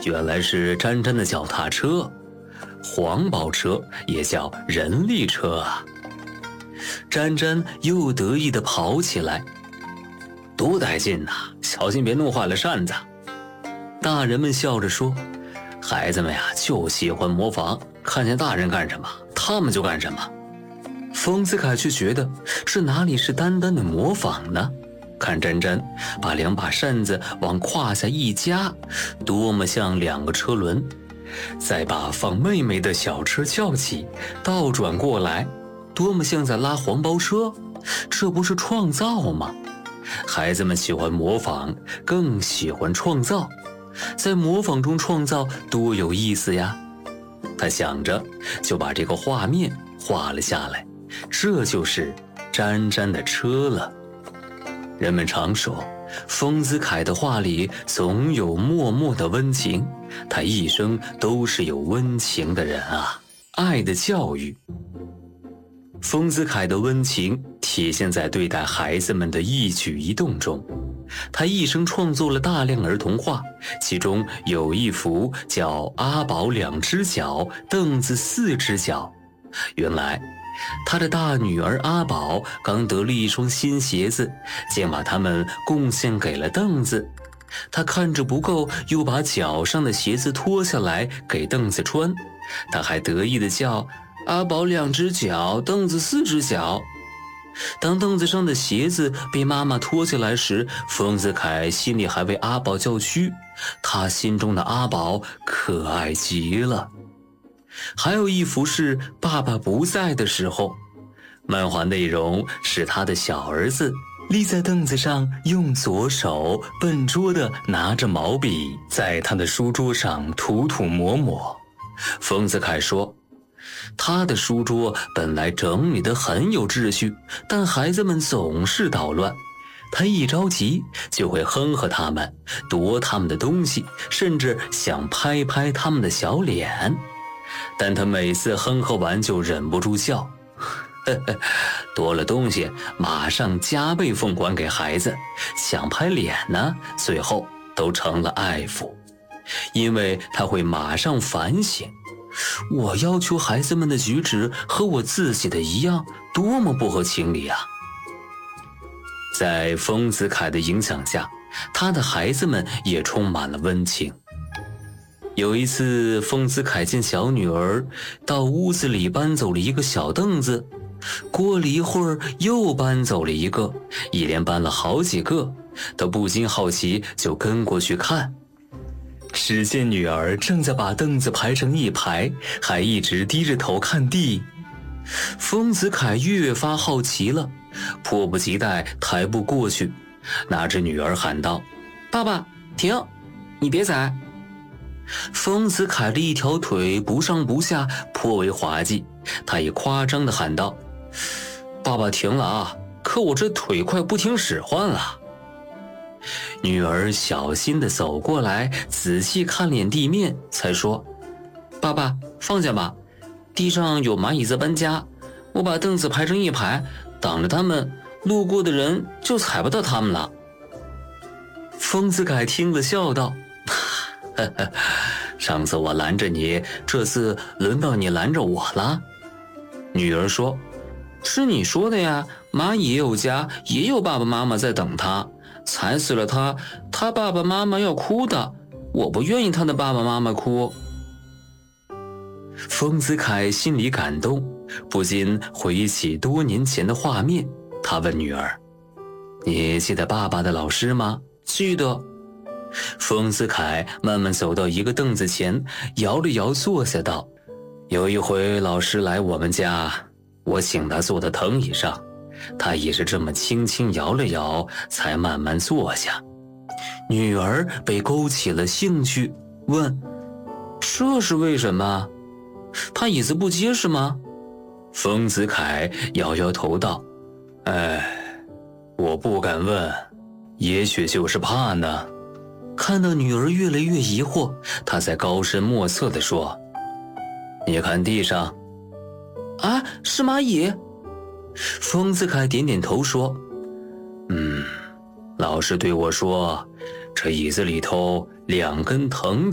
原来是詹詹的脚踏车，黄包车也叫人力车啊。詹詹又得意地跑起来，多带劲呐！小心别弄坏了扇子。大人们笑着说，孩子们呀就喜欢模仿，看见大人干什么他们就干什么。丰子恺却觉得这哪里是单单的模仿呢？看詹詹把2把扇子往胯下一夹，多么像2个车轮，再把放妹妹的小车翘起倒转过来，多么像在拉黄包车，这不是创造吗？孩子们喜欢模仿，更喜欢创造，在模仿中创造多有意思呀。他想着就把这个画面画了下来，这就是詹詹的车了。人们常说，丰子恺的画里总有默默的温情，他一生都是有温情的人啊。爱的教育，丰子恺的温情体现在对待孩子们的一举一动中。他一生创作了大量儿童画，其中有一幅叫《阿宝2只脚，凳子4只脚》。原来他的大女儿阿宝刚得了一双新鞋子，竟把它们贡献给了凳子。他看着不够，又把脚上的鞋子脱下来给凳子穿。他还得意地叫阿宝2只脚，凳子4只脚。当凳子上的鞋子被妈妈脱下来时，丰子恺心里还为阿宝叫屈，他心中的阿宝可爱极了。还有一幅是爸爸不在的时候，漫画内容是他的小儿子立在凳子上，用左手笨拙地拿着毛笔在他的书桌上涂涂抹抹。丰子恺说，他的书桌本来整理得很有秩序，但孩子们总是捣乱，他一着急就会哼呵他们，夺他们的东西，甚至想拍拍他们的小脸。但他每次哼呵完就忍不住笑，夺了东西马上加倍奉还给孩子，想拍脸呢，最后都成了爱抚。因为他会马上反省，我要求孩子们的举止和我自己的一样，多么不合情理啊！在丰子恺的影响下，他的孩子们也充满了温情。有一次，丰子恺见小女儿到屋子里搬走了一个小凳子，过了一会儿又搬走了一个，一连搬了好几个，他不禁好奇，就跟过去看。只见女儿正在把凳子排成一排，还一直低着头看地。丰子恺越发好奇了，迫不及待抬步过去，拿着女儿喊道：爸爸，停，你别踩。丰子恺的一条腿不上不下，颇为滑稽，他也夸张地喊道：爸爸停了啊，可我这腿快不听使唤了。女儿小心地走过来，仔细看脸地面，才说：爸爸，放下吧，地上有蚂蚁在搬家，我把凳子排成一排，挡着他们，路过的人就踩不到他们了。丰子恺听了笑道：上次我拦着你，这次轮到你拦着我了。女儿说：是你说的呀，蚂蚁也有家，也有爸爸妈妈在等他，踩死了他，他爸爸妈妈要哭的，我不愿意他的爸爸妈妈哭。丰子恺心里感动，不禁回忆起多年前的画面。他问女儿：你记得爸爸的老师吗？记得。丰子恺慢慢走到一个凳子前，摇了摇坐下道：有一回老师来我们家，我请他坐到藤椅上，他也是这么轻轻摇了摇，才慢慢坐下。女儿被勾起了兴趣，问：这是为什么？怕椅子不结实吗？丰子恺摇摇头道：我不敢问，也许就是怕呢。看到女儿越来越疑惑，他才高深莫测地说：你看地上。啊，是蚂蚁。丰子恺点点头说：老师对我说，这椅子里头2根藤